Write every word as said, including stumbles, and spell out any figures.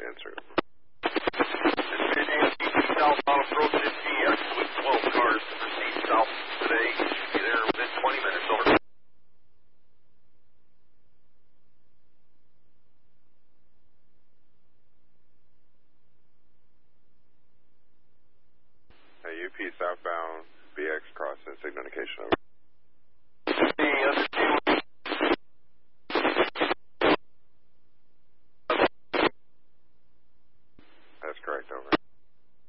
answer. Southbound approach at T X with twelve cars to proceed south today. Should be there within twenty minutes. Over. Hey, U P southbound, B X crossing, signal indication over.